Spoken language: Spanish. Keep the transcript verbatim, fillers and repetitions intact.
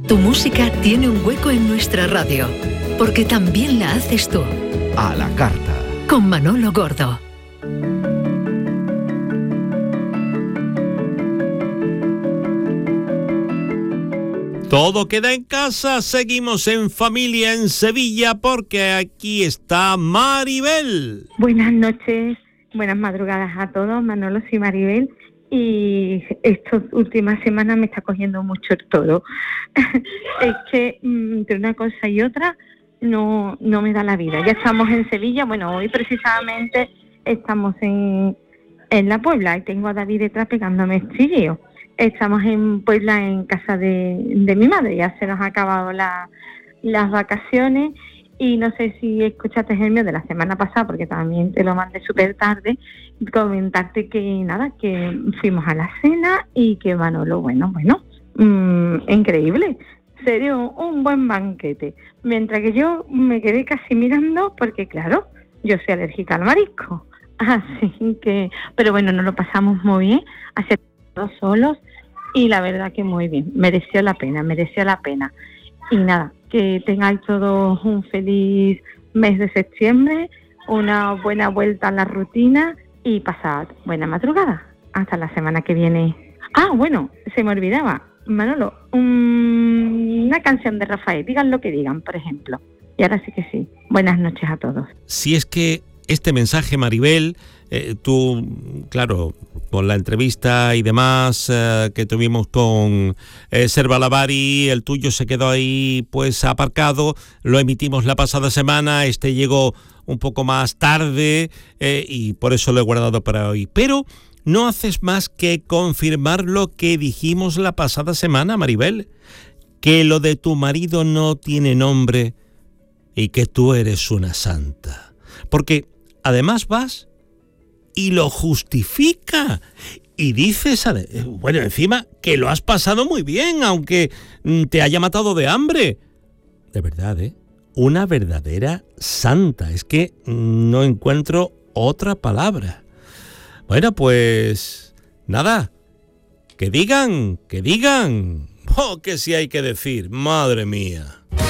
Tu música tiene un hueco en nuestra radio, porque también la haces tú. A la carta. Con Manolo Gordo. Todo queda en casa, seguimos en familia en Sevilla porque aquí está Maribel. Buenas noches, buenas madrugadas a todos, Manolo, soy Maribel y estas últimas semanas me está cogiendo mucho el toro. Es que entre una cosa y otra no, no me da la vida. Ya estamos en Sevilla, bueno, hoy precisamente estamos en, en La Puebla y tengo a David detrás pegándome estrilleo. Estamos en Puebla en casa de, de mi madre, ya se nos ha acabado la, las vacaciones y no sé si escuchaste el mío de la semana pasada porque también te lo mandé súper tarde, comentarte que nada, que fuimos a la cena y que Manolo, bueno, bueno, mmm, increíble, serio, un buen banquete, mientras que yo me quedé casi mirando porque claro, yo soy alérgica al marisco, así que, pero bueno, nos lo pasamos muy bien, hace solos y la verdad que muy bien, mereció la pena, mereció la pena y nada, que tengáis todos un feliz mes de septiembre, una buena vuelta a la rutina y pasad buena madrugada, hasta la semana que viene. Ah, bueno, se me olvidaba, Manolo, um, una canción de Rafael, digan lo que digan, por ejemplo, y ahora sí que sí, buenas noches a todos. Si es que este mensaje, Maribel, eh, tú, claro, con la entrevista y demás eh, que tuvimos con eh, Serva Lavari, el tuyo se quedó ahí pues aparcado, lo emitimos la pasada semana, este llegó un poco más tarde eh, y por eso lo he guardado para hoy. Pero no haces más que confirmar lo que dijimos la pasada semana, Maribel, que lo de tu marido no tiene nombre y que tú eres una santa. Porque además vas y lo justifica y dices, bueno, encima que lo has pasado muy bien, aunque te haya matado de hambre. De verdad, ¿eh? Una verdadera santa. Es que no encuentro otra palabra. Bueno, pues nada, que digan, que digan. Oh, que sí hay que decir, madre mía.